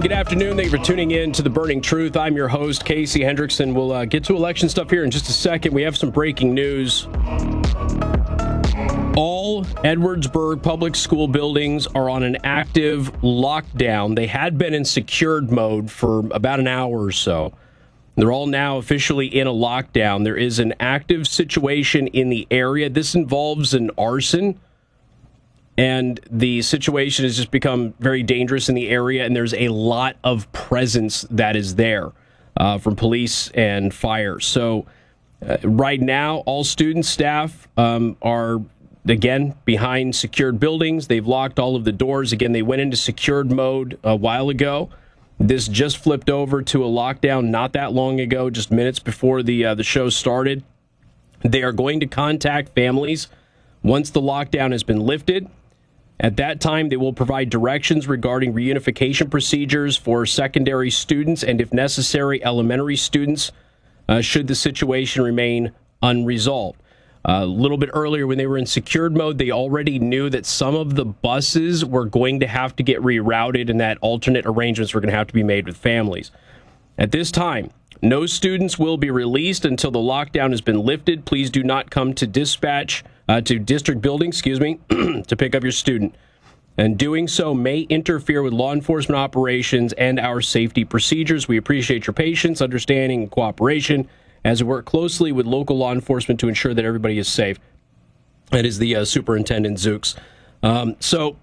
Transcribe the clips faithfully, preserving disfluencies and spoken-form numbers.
And good afternoon. Thank you for tuning in to The Burning Truth. I'm your host, Casey Hendrickson. We'll uh, get to election stuff here in just a second. We have some breaking news. All Edwardsburg public school buildings are on an active lockdown. They had been in secured mode for about an hour or so. They're all now officially in a lockdown. There is an active situation in the area. This involves an arson, and the situation has just become very dangerous in the area, and there's a lot of presence that is there uh, from police and fire. So uh, right now, all students, staff um, are, again, behind secured buildings. They've locked all of the doors. Again, they went into secured mode a while ago. This just flipped over to a lockdown not that long ago, just minutes before the uh, the show started. They are going to contact families once the lockdown has been lifted. At that time, they will provide directions regarding reunification procedures for secondary students and, if necessary, elementary students, uh, should the situation remain unresolved. Uh, a little bit earlier, when they were in secured mode, they already knew that some of the buses were going to have to get rerouted and that alternate arrangements were going to have to be made with families. At this time, no students will be released until the lockdown has been lifted. Please do not come to dispatch, uh, to district building, excuse me, to pick up your student. And doing so may interfere with law enforcement operations and our safety procedures. We appreciate your patience, understanding, and cooperation as we work closely with local law enforcement to ensure that everybody is safe. That is the uh, Superintendent Zooks. Um, so,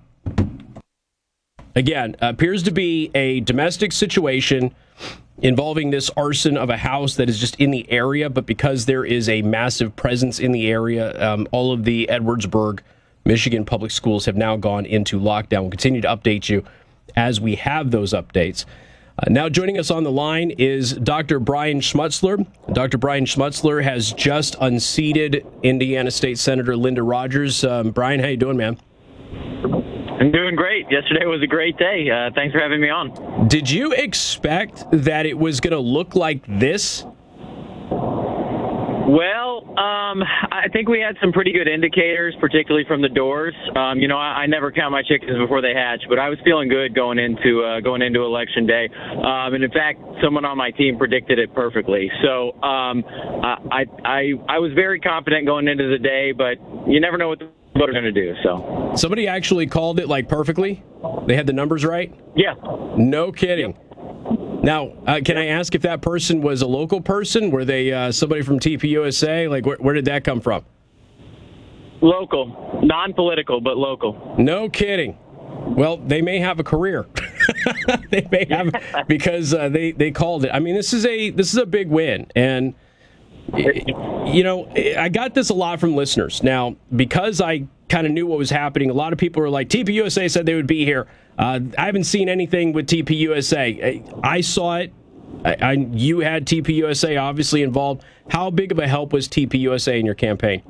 again, appears to be a domestic situation involving this arson of a house that is just in the area, but because there is a massive presence in the area, um, all of the Edwardsburg, Michigan public schools have now gone into lockdown. We'll continue to update you as we have those updates. Uh, now joining us on the line is Doctor Brian Schmutzler. Doctor Brian Schmutzler has just unseated Indiana State Senator Linda Rogers. Um, Brian, how you doing, man? I'm doing great. Yesterday was a great day. Uh, thanks for having me on. Did you expect that it was going to look like this? Well, um, I think we had some pretty good indicators, particularly from the doors. Um, you know, I, I never count my chickens before they hatch, but I was feeling good going into uh, going into Election Day. Um, and in fact, someone on my team predicted it perfectly. So um, I, I I was very confident going into the day, but you never know what the voters are going to do. So somebody actually called it like perfectly. They had the numbers right. Yeah. No kidding. Yep. Now, uh, can I ask if that person was a local person? Were they uh, somebody from T P U S A? Like, where, where did that come from? Local, non-political, but local. No kidding. Well, they may have a career. They may have because uh, they they called it. I mean, this is a this is a big win, and you know, I got this a lot from listeners. Now, because I kind of knew what was happening, a lot of people were like, T P U S A said they would be here. Uh, I haven't seen anything with T P U S A. I saw it. I, I, you had T P U S A obviously involved. How big of a help was T P U S A in your campaign?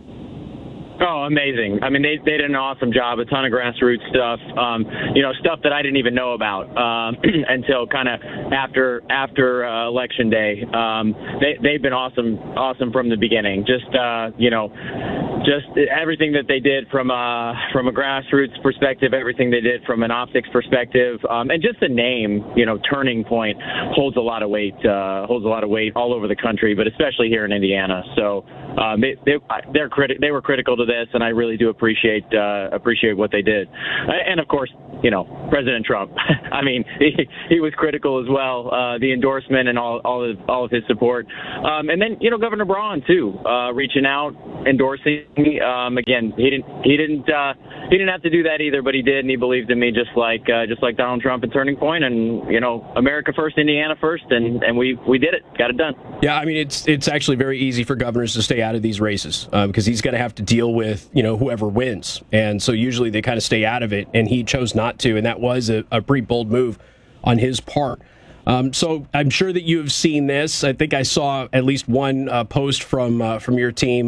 Oh, amazing. I mean, they, they did an awesome job, a ton of grassroots stuff, um, you know, stuff that I didn't even know about um, until kind of after after uh, Election Day. Um, they, they've been awesome, awesome from the beginning. Just, uh, you know, just everything that they did from a, from a grassroots perspective, everything they did from an optics perspective, um, and just the name, you know, Turning Point holds a lot of weight, uh, holds a lot of weight all over the country, but especially here in Indiana. So um, they, they, they're criti- they were critical to this, and I really do appreciate uh, appreciate what they did. And of course, you know, President Trump. I mean, he, he was critical as well. Uh, the endorsement and all all of all of his support, um, and then you know, Governor Braun too, uh, reaching out, endorsing. Um, again, he didn't he didn't uh, he didn't have to do that either, but he did, and he believed in me just like uh, just like Donald Trump and Turning Point, and you know, America first, Indiana first, and, and we we did it, got it done. Yeah, I mean, it's it's actually very easy for governors to stay out of these races uh, because he's going to have to deal with you know whoever wins, and so usually they kind of stay out of it, and he chose not to, and that was a, a pretty bold move on his part. Um, so I'm sure that you have seen this. I think I saw at least one uh, post from uh, from your team